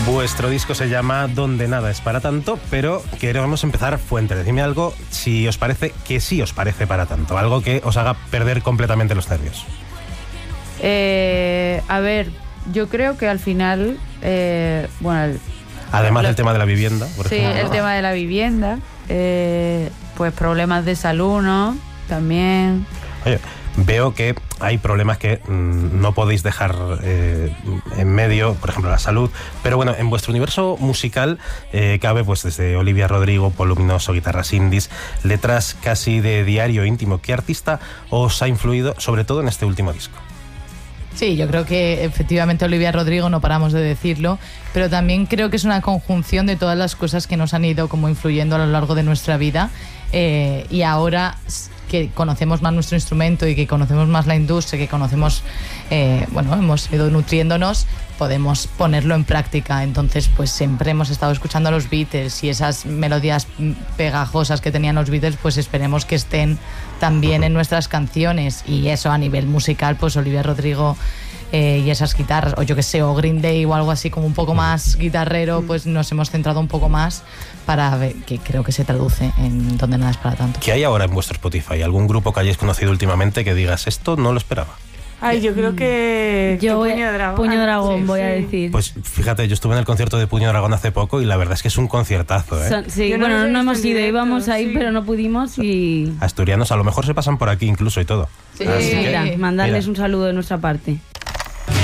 Vuestro disco se llama Donde nada es para tanto, pero queremos empezar fuerte. Decidme algo, si os parece que sí os parece para tanto, algo que os haga perder completamente los nervios. A ver, yo creo que al final, Además del tema de la vivienda, por ejemplo. Sí, el tema de la vivienda, pues problemas de salud, ¿no? También. Oye, veo que hay problemas que no podéis dejar en medio, por ejemplo la salud, pero bueno, en vuestro universo musical cabe pues desde Olivia Rodrigo, Pol Luminoso, guitarras indies, letras casi de diario íntimo. ¿Qué artista os ha influido, sobre todo en este último disco? Sí, yo creo que efectivamente Olivia Rodrigo, no paramos de decirlo, pero también creo que es una conjunción de todas las cosas que nos han ido como influyendo a lo largo de nuestra vida, y ahora que conocemos más nuestro instrumento y que conocemos más la industria, que conocemos, hemos ido nutriéndonos, podemos ponerlo en práctica. Entonces, pues siempre hemos estado escuchando a los Beatles y esas melodías pegajosas que tenían los Beatles, pues esperemos que estén también en nuestras canciones. Y eso a nivel musical, pues Olivia Rodrigo y esas guitarras, o yo que sé, o Green Day o algo así como un poco más guitarrero, pues nos hemos centrado un poco más para ver, que creo que se traduce en Donde nada es para tanto. ¿Qué hay ahora en vuestro Spotify? ¿Algún grupo que hayáis conocido últimamente que digas, esto no lo esperaba? Ay, yo creo que Puño de Dragón. Puño de Dragón, Sí, voy a sí. decir. Pues fíjate, yo estuve en el concierto de Puño de Dragón hace poco y la verdad es que es un conciertazo, ¿eh? Sí, Yo no bueno, los he no visto hemos en ido, directo, íbamos a ir, sí. pero no pudimos y... Asturianos, a lo mejor se pasan por aquí incluso y todo. Sí. Así que, Mira, mandarles mira. un saludo de nuestra parte.